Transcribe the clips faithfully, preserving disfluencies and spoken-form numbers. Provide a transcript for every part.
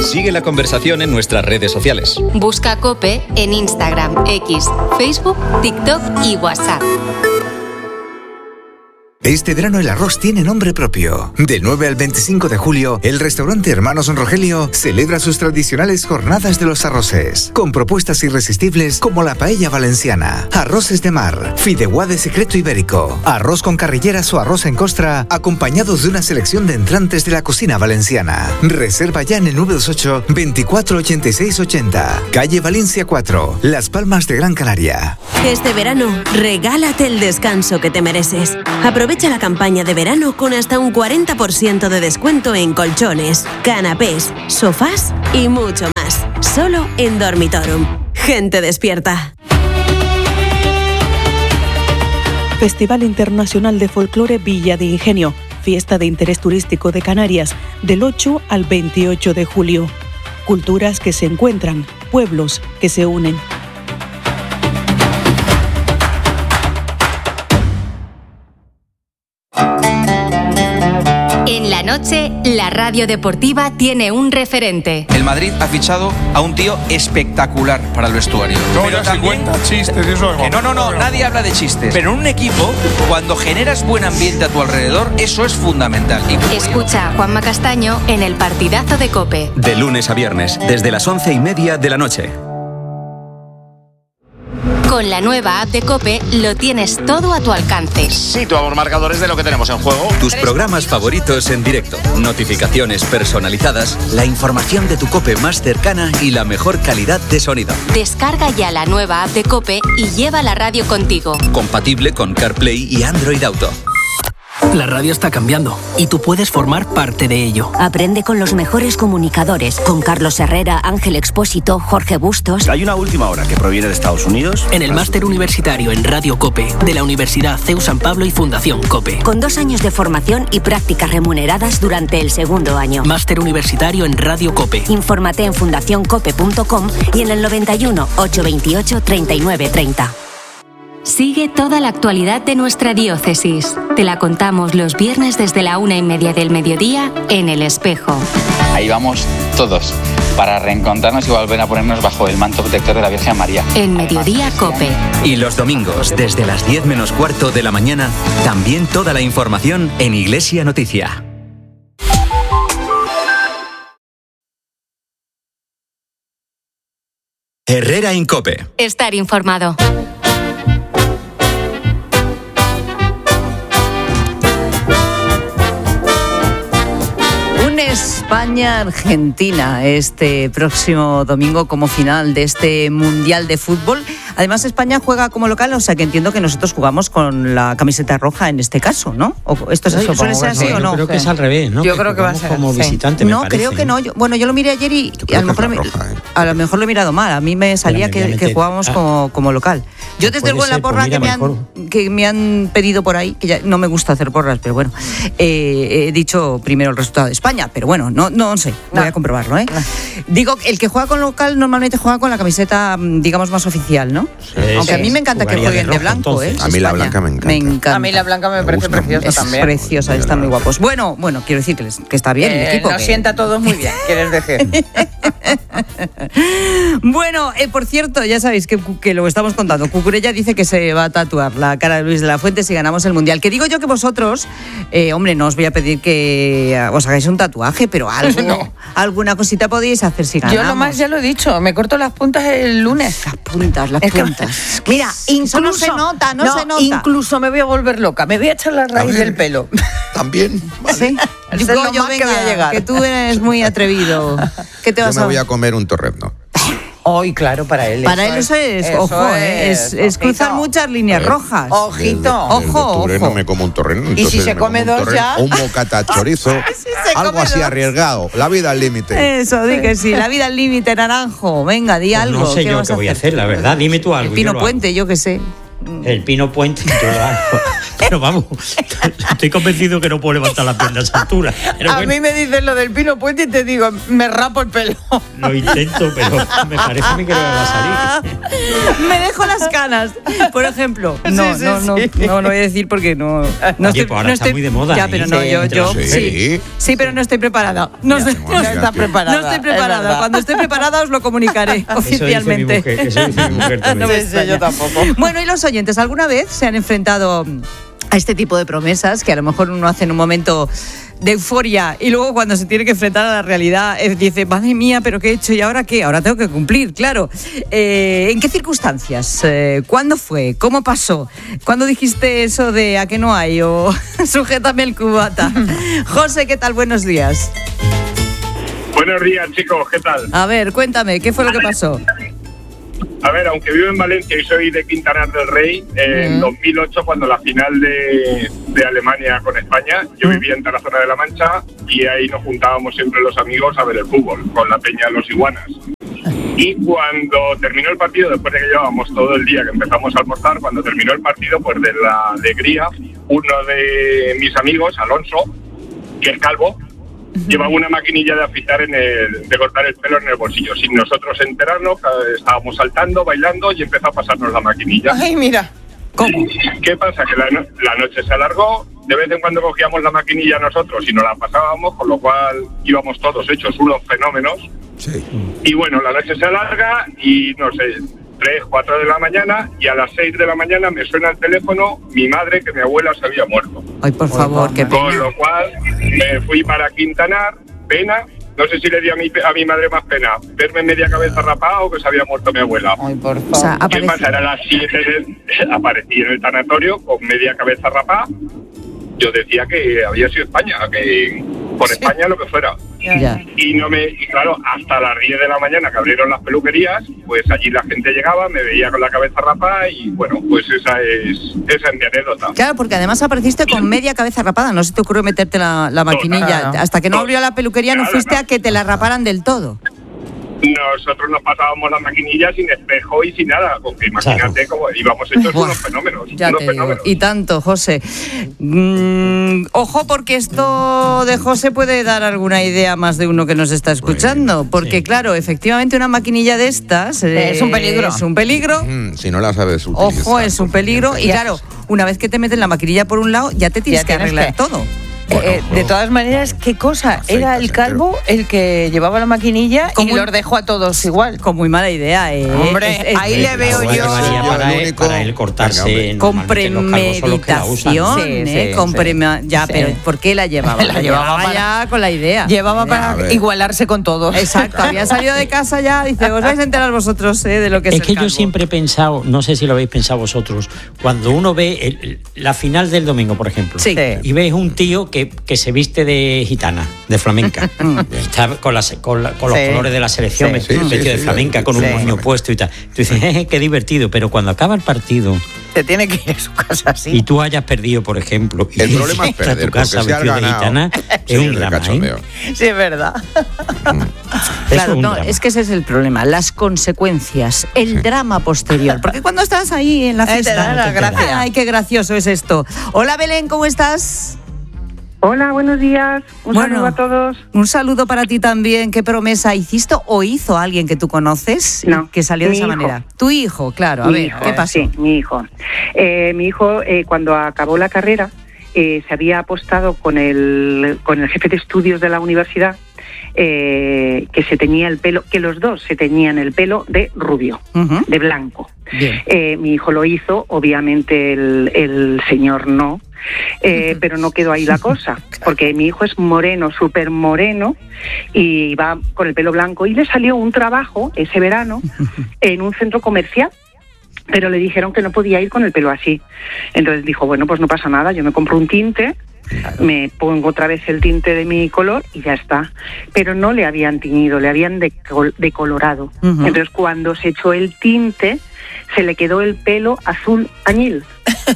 Sigue la conversación en nuestras redes sociales. Busca COPE en Instagram, X, Facebook, TikTok y WhatsApp. Este verano el arroz tiene nombre propio. Del nueve al veinticinco de julio, el restaurante Hermanos Don Rogelio celebra sus tradicionales jornadas de los arroces, con propuestas irresistibles como la paella valenciana, arroces de mar, fideuá de secreto ibérico, arroz con carrilleras o arroz en costra, acompañados de una selección de entrantes de la cocina valenciana. Reserva ya en el nueve dos ocho, veinticuatro ochenta y seis ochenta, calle Valencia cuatro, Las Palmas de Gran Canaria. Este verano, regálate el descanso que te mereces. Aprovecha la campaña de verano con hasta un cuarenta por ciento de descuento en colchones, canapés, sofás y mucho más. Solo en Dormitorum. Gente despierta. Festival Internacional de Folclore Villa de Ingenio. Fiesta de interés turístico de Canarias, del ocho al veintiocho de julio. Culturas que se encuentran, pueblos que se unen. En la noche, la radio deportiva tiene un referente. El Madrid ha fichado a un tío espectacular para el vestuario. No, pero ya también, se cuenta chistes, eso que no, no, no, nadie habla de chistes. Pero en un equipo, cuando generas buen ambiente a tu alrededor, eso es fundamental. Y Escucha a Juanma Castaño en el partidazo de COPE. De lunes a viernes, desde las once y media de la noche. Con la nueva app de COPE lo tienes todo a tu alcance. Situamos marcadores de lo que tenemos en juego. Tus programas favoritos en directo, notificaciones personalizadas, la información de tu COPE más cercana y la mejor calidad de sonido. Descarga ya la nueva app de COPE y lleva la radio contigo. Compatible con CarPlay y Android Auto. La radio está cambiando y tú puedes formar parte de ello. Aprende con los mejores comunicadores, con Carlos Herrera, Ángel Expósito, Jorge Bustos. Hay una última hora que proviene de Estados Unidos. En el máster universitario en Radio COPE de la Universidad C E U San Pablo y Fundación COPE. Con dos años de formación y prácticas remuneradas durante el segundo año. Máster universitario en Radio COPE. Infórmate en fundación cope punto com y en el noventa y uno, ochocientos veintiocho, treinta y nueve treinta. Sigue toda la actualidad de nuestra diócesis. Te la contamos los viernes desde la una y media del mediodía en El Espejo. Ahí vamos todos para reencontrarnos y volver a ponernos bajo el manto protector de la Virgen María. En Mediodía COPE. Y los domingos, desde las diez menos cuarto de la mañana, también toda la información en Iglesia Noticia. Herrera en COPE. Estar informado. España-Argentina este próximo domingo como final de este Mundial de Fútbol. Además, España juega como local, o sea que entiendo que nosotros jugamos con la camiseta roja en este caso, ¿no? ¿O esto es así? ¿Suele ser así o no? Yo creo que es al revés, ¿no? Yo que creo que va a ser como sí. visitante, me No, parece, creo que ¿no? no. Yo, bueno, yo lo miré ayer y, y a, lo mejor, roja, ¿eh? a lo mejor lo he mirado mal. A mí me salía que, que jugábamos ah, como, como local. Yo desde luego en la porra pues que, me han, que me han pedido por ahí, que ya no me gusta hacer porras, pero bueno, eh, he dicho primero el resultado de España, pero bueno, no, no sé, no. voy a comprobarlo, ¿eh? No. Digo, el que juega con local normalmente juega con la camiseta, digamos, más oficial, ¿no? Sí, Aunque sí. a mí me encanta que jueguen de, de blanco, entonces. ¿eh? A mí la blanca me encanta. me encanta. A mí la blanca me, me parece preciosa es también. Preciosa, están muy guapos. Bueno, bueno, quiero decir que, les, que está bien eh, el equipo. Nos que... sienta a todos muy bien, quieres decir. Bueno, eh, por cierto, ya sabéis que, que lo estamos contando. Cucurella dice que se va a tatuar la cara de Luis de la Fuente si ganamos el Mundial. Que digo yo que vosotros, eh, hombre, no os voy a pedir que os hagáis un tatuaje, pero algo, no. alguna cosita podéis hacer si ganamos. Yo lo más ya lo he dicho, me corto las puntas el lunes. Las puntas, las es puntas. Que, mira, incluso no se nota, no, no se nota. Incluso me voy a volver loca, me voy a echar la raíz del pelo. También. Vale. Sí. Es Digo lo yo, más venga, que voy a llegar. Que tú eres muy atrevido. ¿Qué te vas yo me a voy a comer un torrezno. Hoy, claro, para él. Para él eso es, eso ojo, es, es, es cruzar muchas líneas rojas. Ojito. El, el ojo, octubre ojo. no me como un torreno. Y si se come dos ya. Un bocata chorizo. si algo así dos. arriesgado. La vida al límite. Eso, di que sí. La vida al límite, Naranjo. Venga, di pues algo. No sé ¿Qué yo vas qué a voy a hacer? hacer, la verdad. Dime tú algo. El Pino yo Puente, yo qué sé. El Pino Puente, yo lo hago. Pero vamos, estoy convencido que no puedo levantar las piernas a esa altura. Pero a bueno, mí me dicen lo del pino puente y te digo, me rapo el pelo. Lo intento, pero me parece a mí que no me va a salir. Me dejo las canas, por ejemplo. No, Sí, sí, no, no, sí. no, no voy a decir porque no. no Oye, estoy, pues ahora no está estoy, muy de moda. Ya, ¿eh? pero no, Sí, yo, entre yo los hombres. sí, sí, pero no estoy preparada. No, estoy, no, Ya está preparada. no estoy es preparada. verdad. Cuando esté preparada os lo comunicaré oficialmente. Eso dice mi mujer, eso dice mi mujer también. No me Sí, sí, yo extraña. tampoco. Bueno, ¿y los oyentes alguna vez se han enfrentado a este tipo de promesas que a lo mejor uno hace en un momento de euforia y luego cuando se tiene que enfrentar a la realidad eh, dice, madre mía, pero ¿qué he hecho? ¿Y ahora qué? Ahora tengo que cumplir, claro. Eh, ¿En qué circunstancias? Eh, ¿Cuándo fue? ¿Cómo pasó? ¿Cuándo dijiste eso de a qué no hay? O sujétame el cubata. José, ¿qué tal? Buenos días. Buenos días, chicos, ¿qué tal? A ver, cuéntame, ¿qué fue lo que pasó? A ver, aunque vivo en Valencia y soy de Quintanar del Rey, eh, en dos mil ocho, cuando la final de, de Alemania con España, yo vivía en Tarazona de la Mancha y ahí nos juntábamos siempre los amigos a ver el fútbol, con la peña de los Iguanas. Y cuando terminó el partido, después de que llevábamos todo el día que empezamos a almorzar, cuando terminó el partido, pues de la alegría, uno de mis amigos, Alonso, que es calvo, llevaba una maquinilla de afeitar en el, de cortar el pelo en el bolsillo. Sin nosotros enterarnos, estábamos saltando, bailando y empezó a pasarnos la maquinilla. Ay, mira. ¿Cómo? ¿Qué pasa? Que la, no- la noche se alargó, de vez en cuando cogíamos la maquinilla nosotros y nos la pasábamos, con lo cual íbamos todos hechos unos fenómenos. Sí. Y bueno, la noche se alarga y no sé, tres, cuatro de la mañana y a las seis de la mañana me suena el teléfono mi madre, que mi abuela se había muerto. Ay, por favor, qué Con pena. lo cual me fui para Quintanar, pena. No sé si le di a mi, a mi madre más pena verme media cabeza rapada o que se había muerto mi abuela. Ay, por favor. O sea, ¿Qué aparece- pasa? Era las siete, de- aparecí en el tanatorio con media cabeza rapada. Yo decía que había sido España, que por España lo que fuera. Ya. Y no me y claro, hasta las diez de la mañana que abrieron las peluquerías, pues allí la gente llegaba, me veía con la cabeza rapada y bueno, pues esa es esa es mi anécdota. Claro, porque además apareciste con media cabeza rapada, no se te ocurrió meterte la, la maquinilla. Claro. Hasta que no abrió la peluquería no Claro, fuiste no. a que te la raparan del todo. Nosotros nos pasábamos la maquinilla sin espejo y sin nada, porque imagínate cómo íbamos hechos Buah, unos fenómenos. Ya unos te digo. fenómenos. Y tanto, José. Mm, ojo, porque esto de José puede dar alguna idea a más de uno que nos está escuchando. Porque, sí. claro, efectivamente una maquinilla de estas eh, Es un peligro. Es un peligro. Mm, si no la sabes utilizar. Ojo, es un peligro. Y claro, una vez que te meten la maquinilla por un lado, ya te tienes Ya que tienes arreglar que- todo. Eh, eh, de todas maneras, ¿qué cosa? Era el calvo el que llevaba la maquinilla y Como- los dejó a todos igual. Con muy mala idea, ¿eh? Hombre, Es- es- ahí es- le veo Agua yo. llevaría Yo, para, el él, único- para él cortarse. Venga, Con normalmente los calvos son los que la usan. premeditación, Sí, ¿eh? sí, con sí. prema- ya, Sí. pero ¿por qué la llevaba? La llevaba para- ya con la idea. Llevaba A para ver. igualarse con todos. Exacto, había salido de casa ya, dice, os vais a enterar vosotros ¿eh? de lo que es Es el que yo calvo. siempre he pensado, no sé si lo habéis pensado vosotros, cuando uno ve el- la final del domingo, por ejemplo, Sí. y ves un tío que, que se viste de gitana, de flamenca, está con, las- con, la- con los Sí. colores de la selección, Sí. vestido Sí, sí, de sí, flamenca, sí, con un sí. moño puesto y tal. Tú dices, jeje, qué divertido, pero cuando acaba el partido Se tiene que ir a su casa así. y tú hayas perdido, por ejemplo, y El problema es llegas a perder, tu casa porque si has vestido de ganado, gitana, sí, es un el drama, cachondeo. ¿eh? Sí, es verdad. Eso Claro, es un no, drama. es que ese es el problema, las consecuencias, el drama posterior. Porque cuando estás ahí en la Ahí te fiesta, da la gracia. ay, qué gracioso es esto. Hola Belén, ¿cómo estás? Hola, buenos días. Un Bueno, saludo a todos. Un saludo para ti también. ¿Qué promesa hiciste o hizo alguien que tú conoces No, que salió de mi esa hijo. manera? Tu hijo, claro. A Mi ver, hijo, ¿qué pasó? Sí, mi hijo. Eh, mi hijo, eh, cuando acabó la carrera, eh, se había apostado con el, con el jefe de estudios de la universidad eh, que se tenía el pelo, que los dos se tenían el pelo de rubio, Ujú. de blanco. Bien. Eh, mi hijo lo hizo, obviamente el, el señor no, eh, pero no quedó ahí la cosa, porque mi hijo es moreno, súper moreno, y va con el pelo blanco, y le salió un trabajo ese verano en un centro comercial, pero le dijeron que no podía ir con el pelo así. Entonces dijo, bueno, pues no pasa nada, yo me compro un tinte, me pongo otra vez el tinte de mi color y ya está. Pero no le habían tiñido, le habían decol- decolorado. Ujú. Entonces cuando se echó el tinte, se le quedó el pelo azul añil.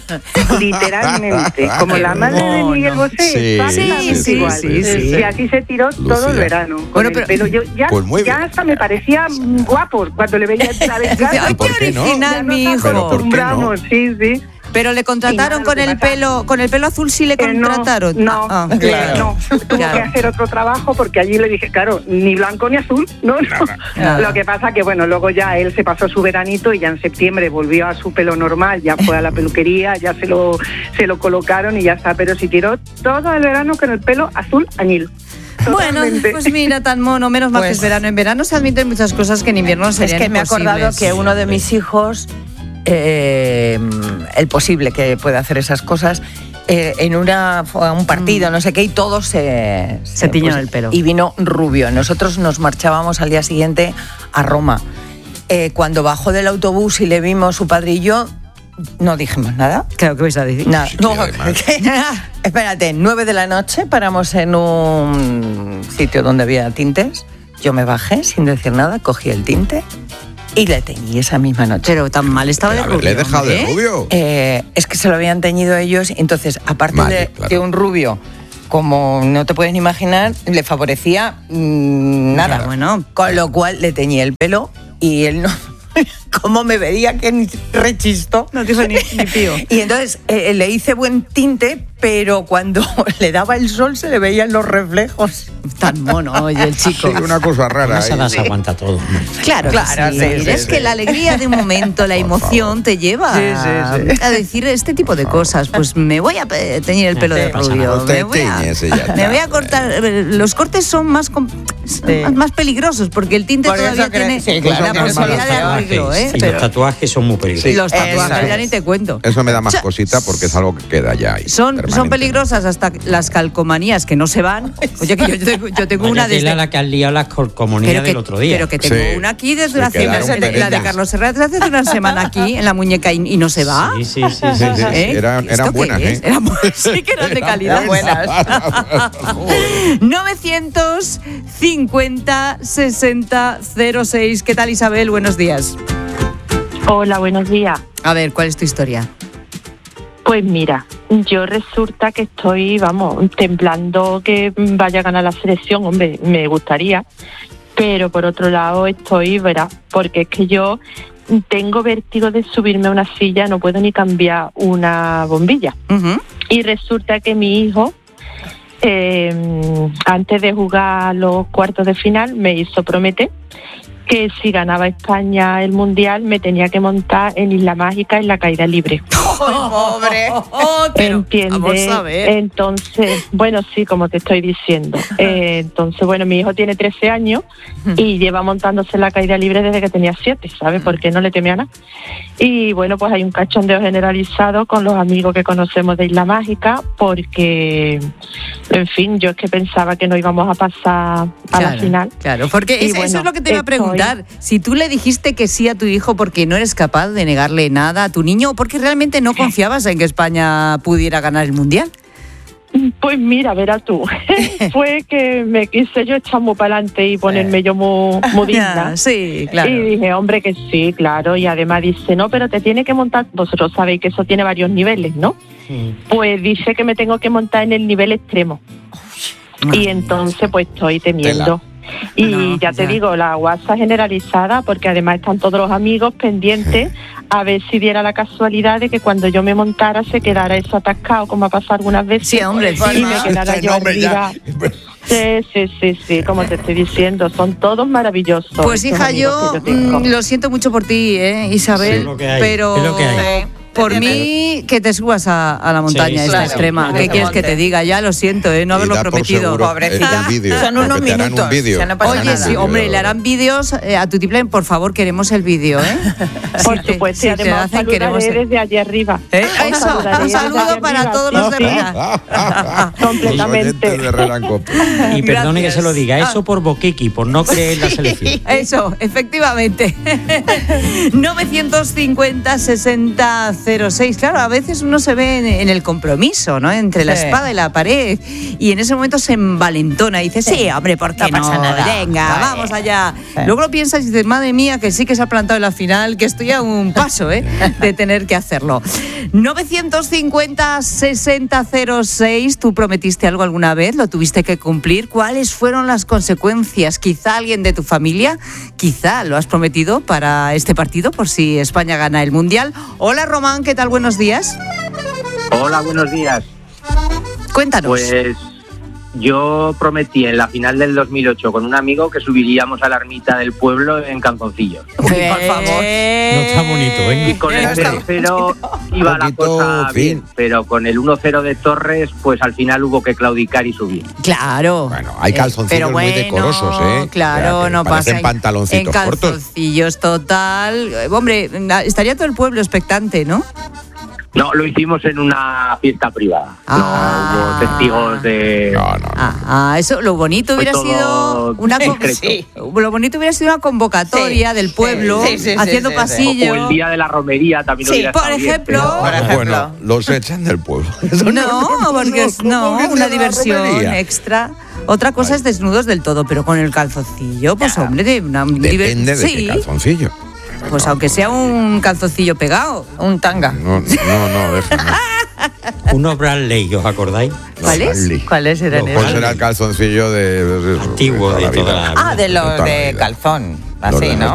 Literalmente, como la madre de Miguel Bosé, Sí, exactamente sí, sí, igual. sí, sí. Y así se tiró todo Lucía. el verano. Con Bueno, el pero- pelo. Yo ya, Pues muy ya bien. hasta me parecía mm, guapo cuando le veía entrar en Dice, casa. ay, ¿Por qué qué no? original Ya mi nos hijo. Pero ¿por qué no? acostumbramos, sí, sí. Pero le contrataron con el pelo, con el pelo azul, sí le contrataron. Eh, no, no, ah, eh, claro. no. Tuvo Claro. que hacer otro trabajo porque allí le dije, claro, ni blanco ni azul, no, no. Claro. Lo que pasa que bueno, luego ya él se pasó su veranito y ya en septiembre volvió a su pelo normal, ya fue a la peluquería, ya se lo se lo colocaron y ya está, pero si tiró todo el verano con el pelo azul añil. Bueno, Totalmente. pues mira, tan mono, menos mal que Pues- es verano. En verano se admiten muchas cosas que en invierno Es serían que me he acordado imposibles. que uno de mis hijos, eh, el posible que pueda hacer esas cosas, eh, en una fue a un partido, no sé qué, y todos se... Se tiñeron el pelo. Y vino rubio. Nosotros nos marchábamos al día siguiente a Roma. Eh, cuando bajó del autobús y le vimos su padre y yo, no dijimos nada. Claro, ¿qué vais a decir? Nada. Sí, No, además. ¿qué? Espérate, nueve de la noche paramos en un sitio donde había tintes. Yo me bajé sin decir nada, cogí el tinte y le teñí esa misma noche. Pero tan mal estaba de A ver, rubio. le he dejado de hombre. rubio. Eh, es que se lo habían teñido ellos, entonces, aparte Vale, de, claro. de un rubio, como no te puedes ni imaginar, le favorecía mm, nada. Ya, bueno. Con lo cual le teñí el pelo y él no... ¿Cómo me veía que ni rechistó? No dijo ni, ni pío. Y entonces eh, le hice buen tinte, pero cuando le daba el sol se le veían los reflejos. Tan mono, oye, el chico. Sí, una cosa rara. Esa ¿eh? edad se aguanta todo. Claro, Claro, sí. sí, sí, es sí. que la alegría de un momento, la emoción te lleva Sí, sí, sí. a decir este tipo de cosas. Pues me voy a pe- teñir el pelo Sí, de pasa rubio. nada. Usted Me voy a, teñese, ya está. me voy a cortar. Los cortes son más com- más, más peligrosos porque el tinte Por eso todavía cree- tiene sí, claro, la tiene posibilidad de malos arreglo, ¿eh? Y Pero los tatuajes son muy peligrosos. los tatuajes Eso ya es. ni te cuento. Eso me da más O sea, cosita porque es algo que queda ya ahí. Son, son permanente. peligrosas hasta las calcomanías que no se van. Oye, que yo, yo tengo, yo tengo Vaya una tela desde... la que has liado las colcomonías Pero que, del otro día. pero que tengo Sí. una aquí desde Se una semana. quedaron La de perendas. Carlos Serrat hace una semana aquí en la muñeca y, y no se va. Sí, sí, sí. Sí, sí, sí. ¿Eh? Eran, ¿Esto eran qué buenas, es? ¿eh? Eran bu- sí que eran de calidad. Eran buenas. Joder. novecientos cincuenta sesenta cero seis. ¿Qué tal, Isabel? Buenos días. Hola, buenos días. A ver, ¿cuál es tu historia? Pues mira, yo resulta que estoy, vamos, temblando que vaya a ganar la selección. Hombre, me gustaría, pero por otro lado estoy, verá, porque es que yo tengo vértigo de subirme a una silla, no puedo ni cambiar una bombilla. Uh-huh. Y resulta que mi hijo, eh, antes de jugar los cuartos de final, me hizo prometer que si ganaba España el Mundial me tenía que montar en Isla Mágica en la caída libre. Pobre. Oh, pero ¿Entiendes? vamos a ver. Entonces, bueno, sí, como te estoy diciendo. Eh, entonces, bueno, mi hijo tiene trece años y lleva montándose en la caída libre desde que tenía siete, ¿sabes? Porque no le temía nada. Y bueno, pues hay un cachondeo generalizado con los amigos que conocemos de Isla Mágica porque, en fin, yo es que pensaba que no íbamos a pasar a Claro, la final. Claro, porque Y es- eso bueno, es lo que te iba a estoy- preguntar. Si tú le dijiste que sí a tu hijo porque no eres capaz de negarle nada a tu niño o porque realmente no confiabas en que España pudiera ganar el Mundial. Pues mira, verás tú, fue que me quise yo echar muy para adelante y ponerme yo muy, muy digna. Ya, sí, claro. Y dije, hombre, que sí, claro. Y además dice, no, pero te tiene que montar, vosotros sabéis que eso tiene varios niveles, ¿no? Pues dice que me tengo que montar en el nivel extremo. Y entonces pues estoy temiendo. Y No, ya te ya. digo, la guasa generalizada, porque además están todos los amigos pendientes a ver si diera la casualidad de que cuando yo me montara se quedara eso atascado, como ha pasado algunas veces. Sí, hombre, y sí. me quedara Este yo nombre ya. arriba. Sí, sí, sí, sí, como te estoy diciendo, son todos maravillosos. Pues estos hija, amigos yo, que tengo. mm, lo siento mucho por ti, ¿eh, Isabel, Sí, es lo que hay, pero es lo que hay. eh, por mí que te subas a, a la montaña Sí, esta claro. extrema. Claro. ¿Qué quieres que te diga? Ya lo siento, ¿eh? no Y haberlo da por prometido. seguro Pobrecita. el vídeo, Son unos porque te harán minutos, un vídeo. ya no pasa Te harán Oye, un sí, vídeo, hombre, de le verdad. harán vídeos eh, a tu tiple, por favor, queremos el vídeo, ¿eh? Por Si te- supuesto, si y te además hacen, saludaré queremos el- desde allí arriba. ¿Eh? Os Eso, saludaré un desde saludo allí para arriba, todos sí, los de sí. Herrera. Completamente. Los oyentes de Herrera en Cope. Y perdone que Gracias. se lo diga, eso por Boquequi, por no creer en la selección. Eso, efectivamente. novecientos cincuenta sesenta cero seis. Claro, a veces uno se ve en, en el compromiso, ¿no? Entre la Sí. espada y la pared. Y en ese momento se envalentona y dice, sí, hombre, ¿por qué No no? pasa nada. Venga, Vale. vamos allá. Sí. Luego lo piensas y dices, madre mía, que sí que se ha plantado en la final, que estoy a un paso, ¿eh? De tener que hacerlo. novecientos cincuenta sesenta cero seis. ¿Tú prometiste algo alguna vez? ¿Lo tuviste que cumplir? ¿Cuáles fueron las consecuencias? Quizá alguien de tu familia, quizá lo has prometido para este partido por si España gana el Mundial. Hola, Román. Juan, ¿qué tal? Buenos días. Hola, buenos días. Cuéntanos. Pues yo prometí en la final del dos mil ocho con un amigo que subiríamos a la ermita del pueblo en calzoncillos. Uy, por favor. No está bonito, ¿eh? Y con el cero cero iba la cosa bien, pero con el uno cero de Torres, pues al final hubo que claudicar y subir. Claro. Bueno, hay calzoncillos eh, muy decorosos, ¿eh? Claro, O sea, no pasa. parecen pantaloncitos en cortos. calzoncillos, total. Eh, Hombre, estaría todo el pueblo expectante, ¿no? No, lo hicimos en una fiesta privada. Ah. No hubo testigos de... No, no, no. Ah, eso, lo bonito Fue hubiera todo sido una con- discreto. sí. Lo bonito hubiera sido una convocatoria Sí, del pueblo sí, sí, sí, haciendo sí, sí, sí. pasillo. O el día de la romería también Sí, hubiera por estado bien, ejemplo. pero- Por ejemplo. Bueno, los echan del pueblo. No, porque es no, ¿cómo que una de la diversión romería? extra. Otra cosa es desnudos del todo, pero con el calzoncillo, pues Claro. hombre, de una Depende de sí, qué calzoncillo. pues aunque sea un calzoncillo pegado. Un tanga. No, no, no, déjame. Unos Bradley, ¿os acordáis? ¿Cuáles? ¿Cuáles eran Los esos? Pues era el calzoncillo de... Antiguo de toda la Ah, de los toda la de vida. calzón. Los Así, de ¿no?